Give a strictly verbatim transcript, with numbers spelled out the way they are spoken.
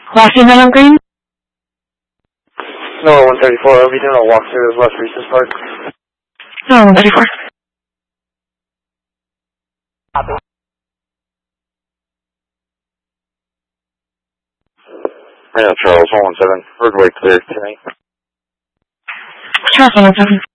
Last name on green? No, one thirty-four. I'll be doing a walkthrough of West Reese's Park. No, one thirty-four. Copy. Yeah, Charles, one one seven. Roadway clear tonight. Charles, one one seven.